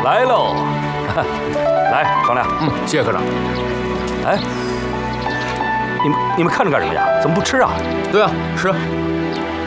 来喽！来，双亮。 谢谢科长。 哎，你们看着干什么呀？怎么不吃啊？ 对啊，吃。